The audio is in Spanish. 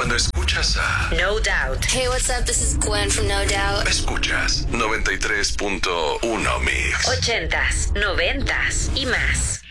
Cuando escuchas a No Doubt. Hey, what's up? This is Gwen from No Doubt. Escuchas 93.1 Mix. 80s, 90s y más.